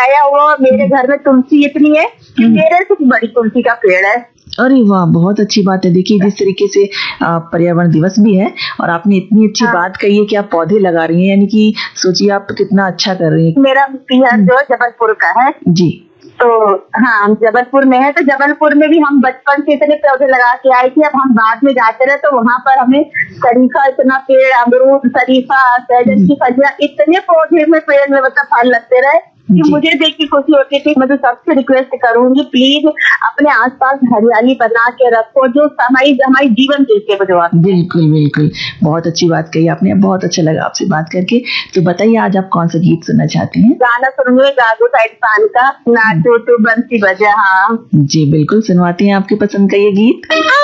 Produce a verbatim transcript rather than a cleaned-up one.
लगाया हुआ, मेरे घर में तुलसी इतनी है कि मेरे से बड़ी तुलसी का पेड़ है। अरे वाह, बहुत अच्छी बात है। देखिए जिस तरीके से आ, पर्यावरण दिवस भी है और आपने इतनी अच्छी हाँ। बात कही है कि आप पौधे लगा रही हैं, यानी कि सोचिए आप कितना अच्छा कर रही हैं। मेरा पिहर जो जबलपुर का है जी। तो हाँ, हम जबलपुर में है, तो जबलपुर में भी हम बचपन से इतने पौधे लगा के आए थे। अब हम बाद में जाते रहे तो वहाँ पर हमें शरीफा इतना पेड़, अमरूद, शरीफा, सहजन की फलियां, इतने पौधे में पेड़ में मतलब फल लगते रहे कि मुझे देख के खुशी होती थी। मैं तो सबसे रिक्वेस्ट करूंगी, प्लीज अपने आसपास हरियाली बना के रखो, जो हमारी हमारी जीवन देते हैं। बिल्कुल बिल्कुल, बहुत अच्छी बात कही आपने, बहुत अच्छा लगा आपसे बात करके। तो बताइए आज आप कौन सा गीत सुनना चाहते हैं? गाना सुनूंगे गागो साइड पान का, नाचो तो बंसी बजा। हाँ जी बिल्कुल, सुनवाते हैं आपके पसंद का ये गीत।